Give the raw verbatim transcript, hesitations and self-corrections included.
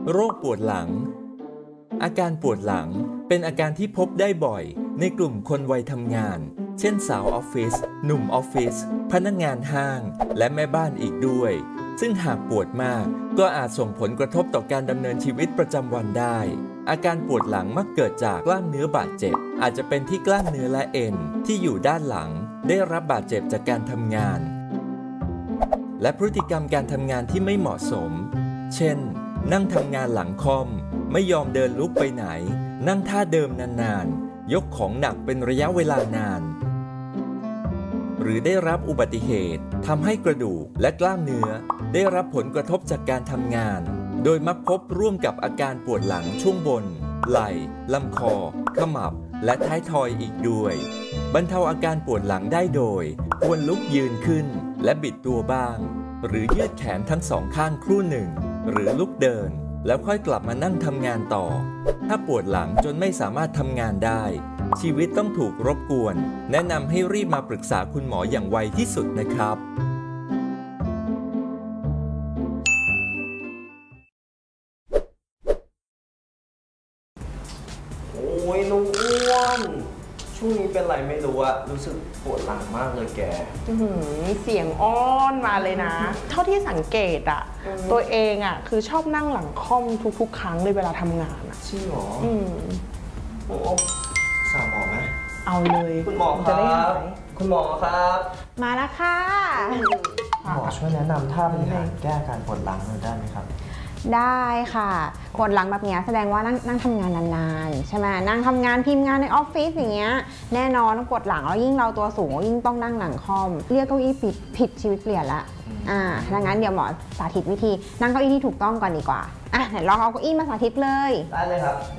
โรคปวดหลังอาการปวดหลังเป็นอาการที่พบได้บ่อยในกลุ่มคนวัยทำงานเช่นสาวออฟฟิศหนุ่มออฟฟิศพนักงานห้างและแม่บ้านอีกด้วยซึ่งหากปวดมากก็อาจส่งผลกระทบต่อการดำเนินชีวิตประจำวันได้อาการปวดหลังมักเกิดจากกล้ามเนื้อบาดเจ็บอาจจะเป็นที่กล้ามเนื้อและเอ็นที่อยู่ด้านหลังได้รับบาดเจ็บจากการทำงานและพฤติกรรมการทำงานที่ไม่เหมาะสมเช่นนั่งทำงานหลังค่อมไม่ยอมเดินลุกไปไหนนั่งท่าเดิมนานๆยกของหนักเป็นระยะเวลานานหรือได้รับอุบัติเหตุทำให้กระดูกและกล้ามเนื้อได้รับผลกระทบจากการทำงานโดยมักพบร่วมกับอาการปวดหลังช่วงบนไหล่ลำคอขมับและท้ายทอยอีกด้วยบรรเทาอาการปวดหลังได้โดยควรลุกยืนขึ้นและบิดตัวบ้างหรือยืดแขนทั้งสองข้างครู่หนึ่งหรือลุกเดินแล้วค่อยกลับมานั่งทำงานต่อถ้าปวดหลังจนไม่สามารถทำงานได้ชีวิตต้องถูกรบกวนแนะนำให้รีบมาปรึกษาคุณหมออย่างไวที่สุดนะครับโอ้ยลุงอ้วนช่วงนี้เป็นไรไม่รู้อะรู้สึกปวดหลังมากเลยแกเสียงอ้อนมาเลยนะเท่าที่สังเกตอะตัวเองอะคือชอบนั่งหลังค่อมทุกๆครั้งเลยเวลาทำงานอะจริงเหรออืมโอ้สามหมอไหมเอาเลยคุณหมอครับคุณหมอครับมาแล้วค่ะหมอช่วยแนะนำท่าบริหารแก้อาการปวดหลังหน่อยได้ไหมครับได้ค่ะปวดหลังแบบนี้แสดงว่านั่งนั่งทำงานนานๆใช่ไหมนั่งทำงานพิมพ์งานในออฟฟิศอย่างเงี้ยแน่นอนต้องปวดหลังแล้วยิ่งเราตัวสูงยิ่งต้องนั่งหลังคอมเรียกเก้าอี้ผิดผิดชีวิตเปลี่ยนละอ่าดังนั้นเดี๋ยวหมอสาธิตวิธีนั่งเก้าอี้ที่ถูกต้องก่อนดีกว่าอ่ะไหนลองเอาเก้าอี้มาสาธิตเลยได้เลยครับ